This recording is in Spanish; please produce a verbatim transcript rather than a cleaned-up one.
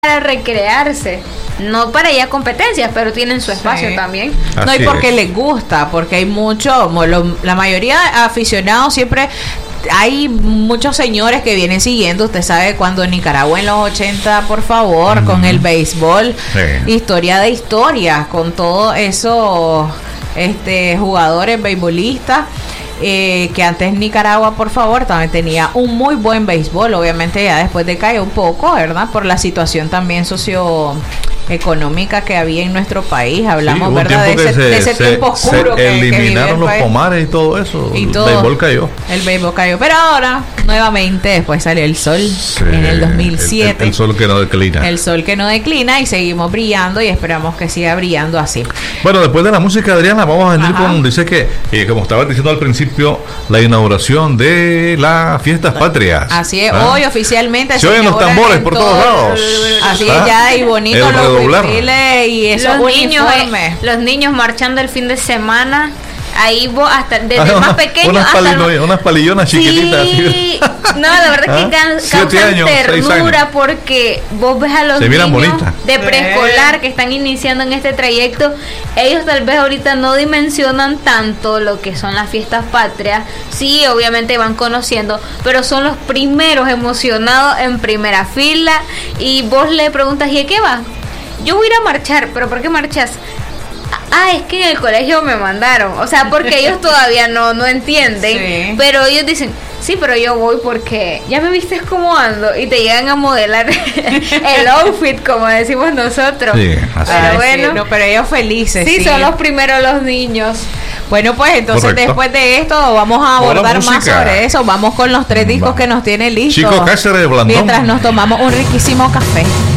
para recrearse, no para ir a competencias, pero tienen su espacio sí. también. Así no, y porque es. les gusta, porque hay mucho, lo, la mayoría de aficionados siempre... Hay muchos señores que vienen siguiendo, usted sabe, cuando en Nicaragua en los ochenta, por favor, mm. con el béisbol, sí. historia de historia, con todos esos este, jugadores beisbolistas. Eh, que antes Nicaragua, por favor, también tenía un muy buen béisbol, obviamente ya después decayó un poco, ¿verdad? Por la situación también socioeconómica que había en nuestro país, hablamos, sí, ¿verdad? De ese, se, de ese se, tiempo oscuro se que, eliminaron que los pomares y todo eso, y el todo, béisbol cayó. El béisbol cayó, pero ahora, nuevamente, después salió el sol sí, en el dos mil siete. El, el, el sol que no declina. El sol que no declina y seguimos brillando y esperamos que siga brillando así. Bueno, después de la música, Adriana, vamos a venir Ajá. con, dice que, eh, como estaba diciendo al principio, la inauguración de las fiestas patrias. Así es, ¿Ah? hoy oficialmente se oyen los tambores por todos lados. Así es, ya y bonito el los desfiles y esos los niños, uniformes. Eh, los niños marchando el fin de semana. Ahí vos hasta desde el más pequeño unas, hasta palino, el... unas palillonas sí, chiquititas. Sí. No, la verdad es que ¿Ah? causan años, ternura porque vos ves a los se niños bonita. de preescolar que están iniciando en este trayecto. Ellos tal vez ahorita no dimensionan tanto lo que son las fiestas patrias. Sí, obviamente van conociendo, pero son los primeros emocionados en primera fila. Y vos le preguntas, ¿y a qué va? Yo voy a ir a marchar, pero ¿por qué marchas? Ah, es que en el colegio me mandaron. O sea, porque ellos todavía no, no entienden. Sí. Pero ellos dicen, sí, pero yo voy porque ya me viste cómo ando. Y te llegan a modelar el outfit, como decimos nosotros. Sí, así pero es. bueno, sí, no, pero ellos felices. Sí, sí, son los primeros los niños. Bueno, pues entonces Correcto. Después de esto vamos a abordar más sobre eso. Vamos con los tres discos Va. que nos tiene listos. Chico Cáceres de Blandón. Mientras nos tomamos un riquísimo café.